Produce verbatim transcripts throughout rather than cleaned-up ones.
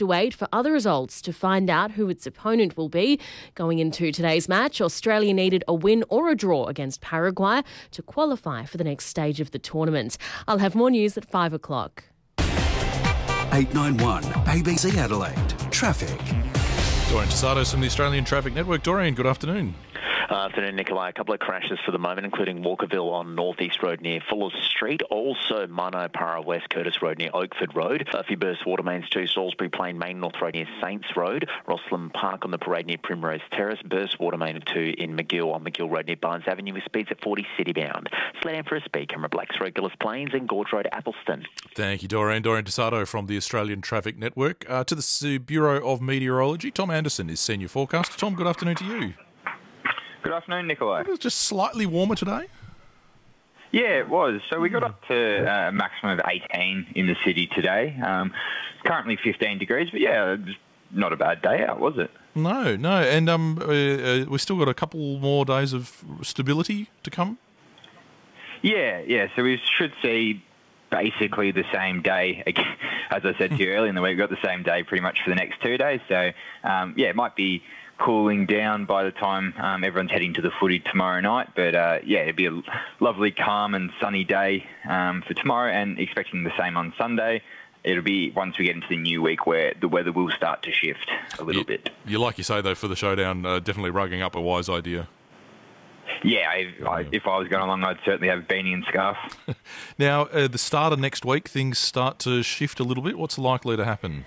to wait for other results to find out who its opponent will be. Going into today's match, Australia needed a win or a draw against Paraguay to qualify for the next stage of the tournament. I'll have more news at five o'clock. eight nine one A B C Adelaide. Traffic. Dorian Tasados from the Australian Traffic Network. Dorian, good afternoon. Uh, afternoon, Nikolai. A couple of crashes for the moment, including Walkerville on North East Road near Fullers Street. Also, Manopara West Curtis Road near Oakford Road. A few burst water mains too. Salisbury Plain Main North Road near Saints Road. Roslyn Park on the Parade near Primrose Terrace. Burst water main two in McGill on McGill Road near Barnes Avenue with speeds at forty city bound. Slow down for a speed camera. Blacks Road, Gillis Plains and Gorge Road, Athelstone. Thank you, Dorian. Dorian Tasato from the Australian Traffic Network. Uh, to the Bureau of Meteorology, Tom Anderson is Senior Forecaster. Tom, good afternoon to you. Good afternoon, Nikolai. It was just slightly warmer today. Yeah, it was. So we got up to uh, a maximum of eighteen in the city today. Um, it's currently fifteen degrees, but yeah, it was not a bad day out, was it? No, no. And um, uh, uh, we've still got a couple more days of stability to come. Yeah, yeah. So we should see basically the same day. As I said to you earlier in the week, we've got the same day pretty much for the next two days. So, um, yeah, it might be cooling down by the time um, everyone's heading to the footy tomorrow night. But, uh, yeah, it'd be a lovely, calm and sunny day um, for tomorrow, and expecting the same on Sunday. It'll be once we get into the new week where the weather will start to shift a little you, bit. You like you say, though, for the showdown, uh, definitely rugging up a wise idea. Yeah, I, I, if I was going along, I'd certainly have a beanie and scarf. Now, uh, the start of next week, things start to shift a little bit. What's likely to happen?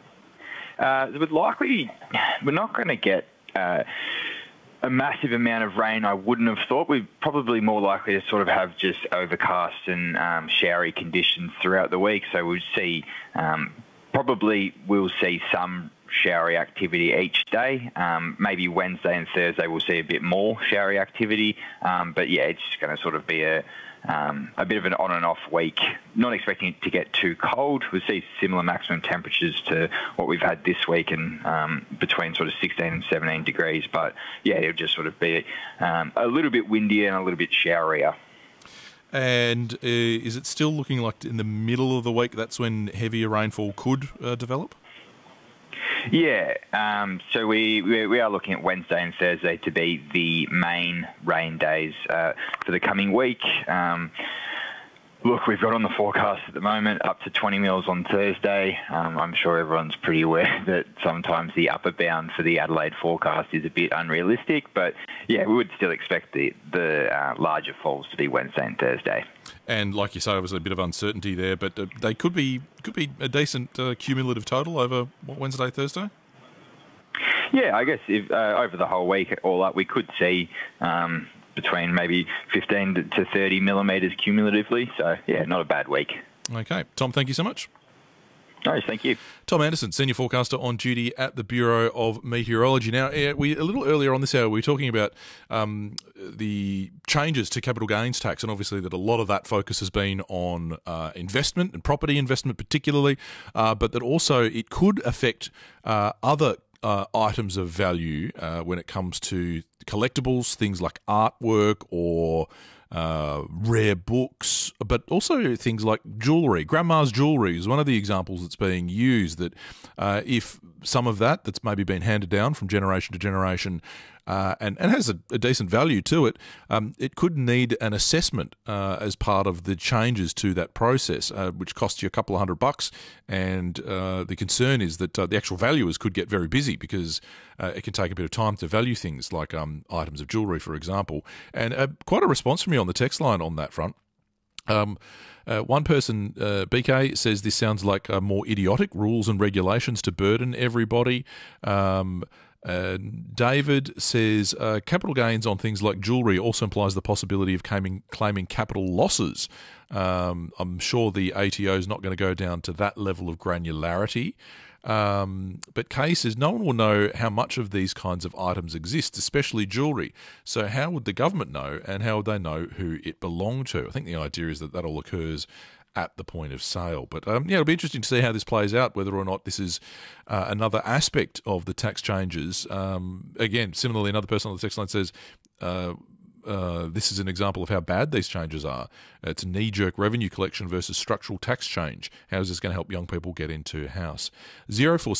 Uh, we're likely, we're not going to get uh, a massive amount of rain, I wouldn't have thought. We're probably more likely to sort of have just overcast and um, showery conditions throughout the week. So we'll see, um, probably we'll see some showery activity each day. Um, maybe Wednesday and Thursday we'll see a bit more showery activity. Um, but yeah, it's just going to sort of be a um, a bit of an on and off week. Not expecting it to get too cold. We'll see similar maximum temperatures to what we've had this week, and um, between sort of sixteen and seventeen degrees. But yeah, it'll just sort of be um, a little bit windier and a little bit showerier. And uh, is it still looking like in the middle of the week that's when heavier rainfall could uh, develop? Yeah, um, so we, we we are looking at Wednesday and Thursday to be the main rain days uh, for the coming week. Um, look, we've got on the forecast at the moment up to twenty mils on Thursday. Um, I'm sure everyone's pretty aware that sometimes the upper bound for the Adelaide forecast is a bit unrealistic, but yeah, we would still expect the, the uh, larger falls to be Wednesday and Thursday. And like you say, there was a bit of uncertainty there, but uh, they could be could be a decent uh, cumulative total over what, Wednesday, Thursday? Yeah, I guess if uh, over the whole week, all up, we could see um, between maybe fifteen to thirty millimetres cumulatively. So, yeah, not a bad week. Okay. Tom, thank you so much. No, thank you. Tom Anderson, Senior Forecaster on duty at the Bureau of Meteorology. Now, we a little earlier on this hour, we were talking about um, the changes to capital gains tax, and obviously that a lot of that focus has been on uh, investment and property investment particularly, uh, but that also it could affect uh, other uh, items of value uh, when it comes to collectibles, things like artwork or Uh, rare books, but also things like jewellery. Grandma's jewellery is one of the examples that's being used, that uh, if some of that that's maybe been handed down from generation to generation uh, and, and has a, a decent value to it, um, it could need an assessment uh, as part of the changes to that process, uh, which costs you a couple of hundred bucks. And uh, the concern is that uh, the actual valuers could get very busy because uh, it can take a bit of time to value things like um, items of jewellery, for example. And uh, quite a response from you on the text line on that front. Um, uh, one person, uh, B K, says this sounds like uh, more idiotic rules and regulations to burden everybody. Um, uh, David says uh, capital gains on things like jewellery also implies the possibility of claiming, claiming capital losses. Um, I'm sure the A T O is not going to go down to that level of granularity. Um, but Kay says no one will know how much of these kinds of items exist, especially jewellery. So how would the government know, and how would they know who it belonged to? I think the idea is that that all occurs at the point of sale. But um, yeah, it'll be interesting to see how this plays out, whether or not this is uh, another aspect of the tax changes. Um, again, similarly, another person on the text line says, uh, Uh, this is an example of how bad these changes are. It's a knee-jerk revenue collection versus structural tax change. How is this going to help young people get into a house? Zero four